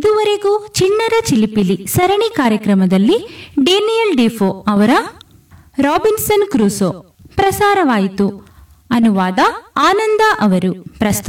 ಇದುವರೆಗೂ ಚಿಣ್ಣರ ಚಿಲಿಪಿಲಿ ಸರಣಿ ಕಾರ್ಯಕ್ರಮದಲ್ಲಿ ಡೇನಿಯಲ್ ಡೆಫೋ ಅವರ ರಾಬಿನ್ಸನ್ ಕ್ರೂಸೋ ಪ್ರಸಾರವಾಯಿತು. ಅನುವಾದ ಆನಂದ ಅವರು. ಪ್ರಸ್ತುತಿ